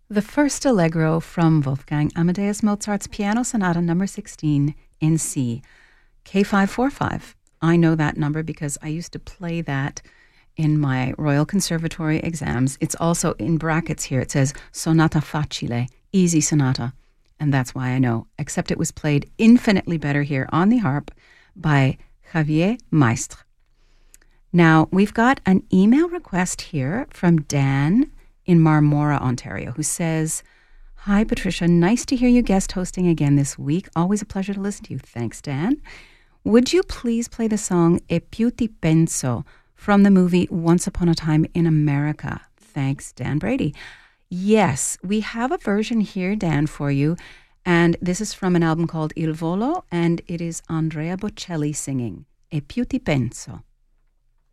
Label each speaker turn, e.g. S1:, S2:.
S1: The first allegro from Wolfgang Amadeus Mozart's Piano Sonata number 16 in C, K545. I know that number because I used to play that in my Royal Conservatory exams. It's also in brackets here. It says Sonata Facile, easy sonata. And that's why I know, except it was played infinitely better here on the harp by Javier Maestre. Now, we've got an email request here from Dan in Marmora, Ontario, who says, "Hi, Patricia. Nice to hear you guest hosting again this week. Always a pleasure to listen to you." Thanks, Dan. Would you please play the song E più ti penso from the movie Once Upon a Time in America? Thanks, Dan Brady. Yes, we have a version here, Dan, for you. And this is from an album called Il Volo, and it is Andrea Bocelli singing E più ti penso.